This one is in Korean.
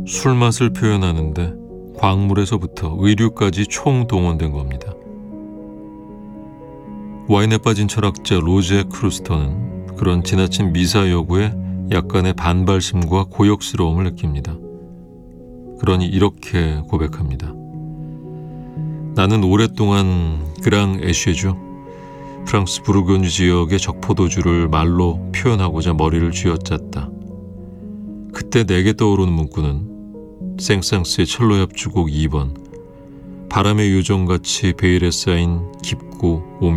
술맛을 표현하는데 광물에서부터 의류까지 총동원된 겁니다. 와인에 빠진 철학자 로제 크루스터는 그런 지나친 미사 여구에 약간의 반발심과 고역스러움을 느낍니다. 그러니 이렇게 고백합니다. 나는 오랫동안 그랑 에쉐주, 프랑스 부르고뉴 지역의 적포도주를 말로 표현하고자 머리를 쥐어짰다. 그때 내게 떠오르는 문구는 생상스의 첼로 협주곡 2번, 바람의 요정같이 베일에 쌓인 깊고